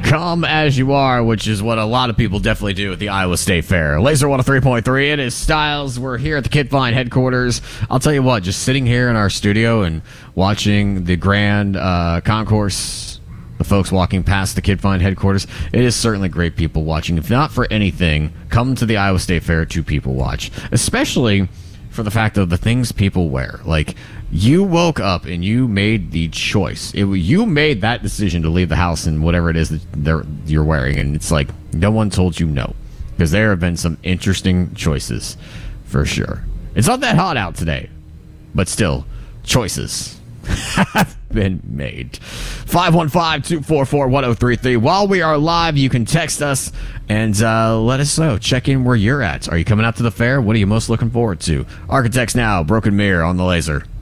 Come as you are, which is what a lot of people definitely do at the Iowa State Fair. Laser 103.3, it is Styles. We're here at the Kid Find headquarters. I'll tell you what, just sitting here in our studio and watching the grand concourse, the folks walking past the Kid Find headquarters, it is certainly great people watching. If not for anything, come to the Iowa State Fair to people watch, especially for the fact of the things people wear. Like, you woke up and you made the choice. You made that decision to leave the house in whatever it is that you're wearing, and it's like no one told you no, because there have been some interesting choices for sure. It's not that hot out today, but still, choices have been made. 515-244-1033. While we are live, you can text us and let us know. Check in where you're at. Are you coming out to the fair? What are you most looking forward to? Architects Now, Broken Mirror on the Laser.